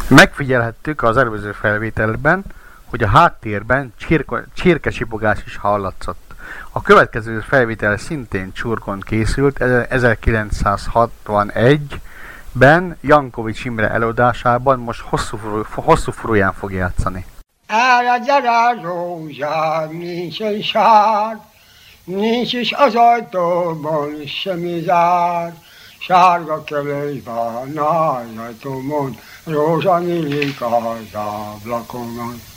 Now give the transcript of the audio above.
Megfigyelhettük az előző felvételben, hogy a háttérben csirkesipogás is hallatszott. A következő felvétel szintén Csurgón készült 1961-ben Jankovics Imre előadásában, most hosszú furuján fog játszani. Erre gyere Zsózsár, nincs egy sár, nincs is az ajtóban semmi zár, sárga kelej van az ajtómon, rózsa nyílik az ablakomon.